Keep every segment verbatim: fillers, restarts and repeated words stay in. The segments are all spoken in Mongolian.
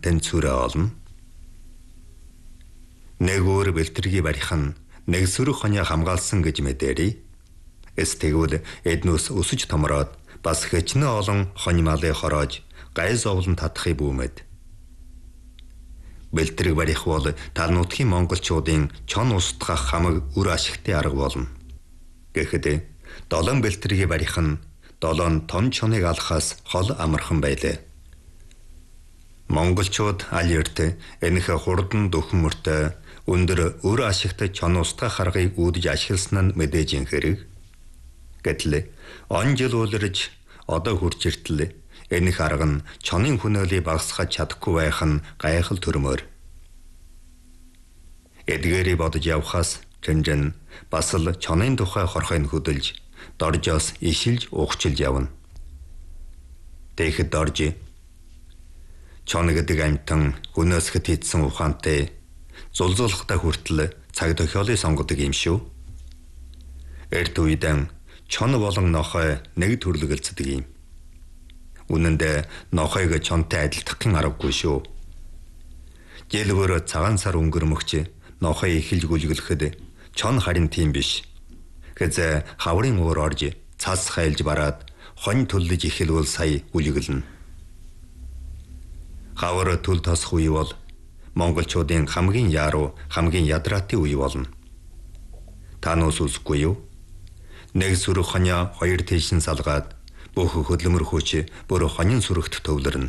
тэнцвэрээ олно. Нэг өөр бэлтэргийг барих нь нэг сөрөг хонио хамгаалсан гэж мэдэрий. Эс тэгвэл эднүс өсөж томроод бас хэчнээн олон хонь малыг хороож гай зовлон татахыг бүүмэд. Бэлтрэг барих бол тал нутгийн монголчуудын чон устгах хамаг үр ашигтай арга болно. Гэхдээ долоон бэлтрэгийг барих нь долоон том чоныг алхахаас хол амархан байлаа. Монголчууд аль эрт энэх хурдан дөхөн мөртөө өндөр үр ашигтай чон устгах аргыг үүдэж ашигласан нь мэдээж хэрэг. Гэтэл он жил улирж одоо хүрч иртэл энэх арга нь чонын хүнөөлийг багасгах чадахгүй байх нь гайхал төрмөр. Эдгээрийг бодож явхаас Чинжин бас л чонын тухай хорхойн хөдөлж доржоос ишилж ухчилж явна. Тэгэхэд дорж чон гэдэг амьтан хүнөөс хэд хийдсэн ухаантай зулзуулахтай хүртэл цаг тохиолыг сонгодог юм шүү. Эрт үедэн чон болон нохой нэг төрлөглөцдөг юм. Үнэн дээр нохойг чонтой адилтгахын аргагүй шүү. Жэлвэр цагаан сар өнгөрмөгч нохой эхэлж гүлгэлэхэд чон харин тийм биш. Гэзэ хаврын уур орж цас хайлж бараад хонь төлөж эхэлвэл сая гүлгэлнэ. Хавар төл тосх үе бол монголчуудын хамгийн яруу, хамгийн ядраатын үе болно. Та нүс үзэхгүй юу? Нэг сүрэг хонио хоёр тийшин салгаад бүх хөдөлмөр хүч бүр хонин сүрэгт төвлөрнө.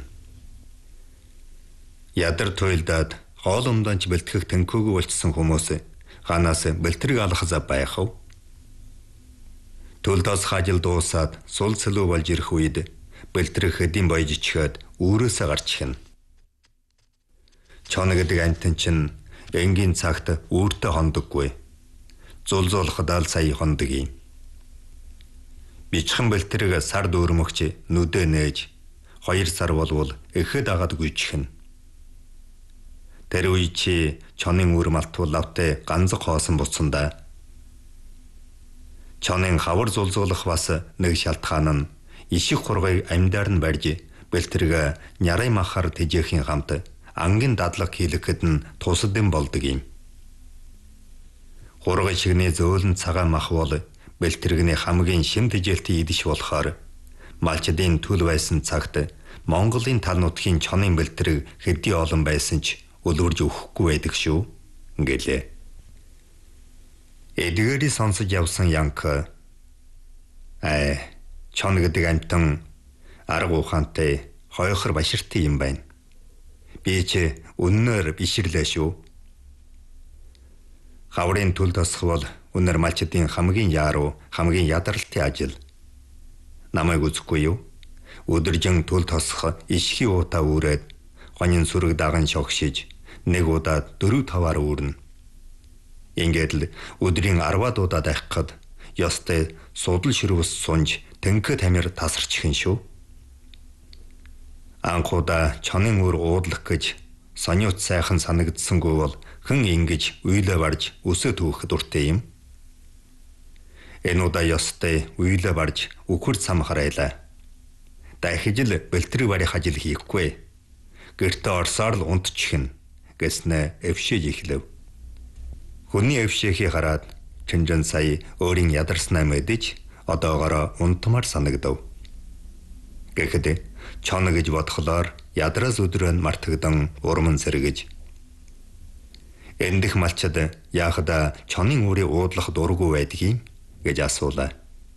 Ядар туйлдаад хоол умданч бэлтгэх тэнхүүг болчихсон хүмүүс ганаас бэлтрэг алах зав байх вэ? Төлдөөс хажил дуусаад сул цэлүү болж ирэх үед бэлтрэг хэдийн боёж ичгээд үүрээсээ гарч ихнэ. Чон гэдэг амьтан чинь энгийн цагт үүртэ хондоггүй. Зулзуулахад аль сая хондог юм. Бичхэн бэлтрэг сар дүүрмөгч нүдэ нээж хоёр сар болвол эхэд агаад гүйчихнэ. Тэр үе чи чонын үр малтуул лавтай ганцх хоосон буцсандаа. Чонын хавар зулзуулах бас нэг шалтгаан нь ишиг хургыг амьдаар нь барьж бэлтрэг нярай махаар тэжээхийн хамт ангийн дадлаг хийлгэхэд нь тусадын болдог юм. Хургын шигний зөөлөн цагаан мах бол бэлтрэгний хамгийн шим тэжээлтийн идэж болохоор малчдын түл байсан цагт Монголын тал нутгийн чонын бэлтрэг хэдий олон байсан ч өлөрж өгөхгүй байдаг шүү гэлээ. Эдгээрийг сонсож явсан Янк аа чон гэдэг амьтан арга ухаантай хойхор баширтай юм байна. Би ч үннээр биширлээ шүү. Хаврын түл тосх бол үнээр малчдын хамгийн яруу, хамгийн ядралтын ажил. Намайг үзэхгүй юу? Өдөржин түл тосх ишхи уута үүрээд хонин сүрэг даган шогшиж нэг удаад дөрөв таваар үүрнэ. Ингээд л өдрийн арваад удаад ахихад ёстой судал ширвс сунж тэнхэ тамир тасарчихын шүү. Анхудаа чонын үр уудлах гэж сониуц сайхан санагдсангүй бол хэн ингэж уйлээ барж өсөө түүх дуртай юм. Энэ удаа ёстой уйлээ барж үхэр цам хараалаа. Дахиж л бэлтрэг барих ажил хийхгүй. Гэртээ орсоор л унтчихна гэснэ эвшээж эхлэв. Хүний эвшээхийг хараад Чинжин сая өөрийн ядарснаа мэдэж одоогоор унтмаар санагдав. Гэхэд чон гэж бодхолоор ядраас өдрөө мартагдан урман сэргэж. Эндэх малчад яахада чонын үрийг уудлах дургүй байдгийг гэж асуулаа.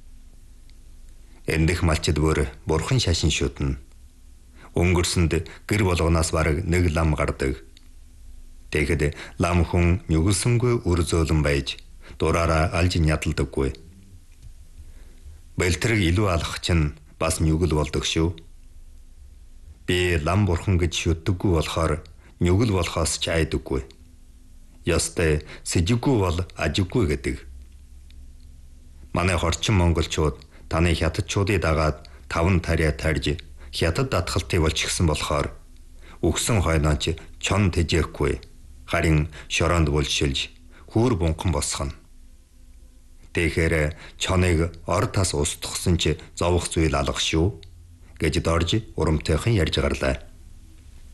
Эндэх малчад бүр бурхан шашин шүтнэ. Өнгөрсөнд гэр болгоноос бараг нэг лам гардаг. Тэгэхэд лам хүн нүгэлсэнгүй үр зөөлөн байж дураараа алж ядалдаггүй. Бэлтрэг илүү алах чинь бас нүгэл болдог шүү. Би лам бурхан гэж шүтдэггүй болохоор нүгэл болохоос ч айдаггүй. Ёстой сэжиггүй бол ажиггүй гэдэг. Манай хорчин монголчууд таны хятадчуудыг дагаад таван тариа тарьж хятад датгалтыг болчихсон болохоор өгсөн хойнооч чон тэжээхгүй харин шороонд булшилж хүүр бунхан босгоно. Тэгэхээр чоныг ор тас устгасан ч зовох зүйл алга шүү гэж дорж урамтайхан ярьж гарлаа.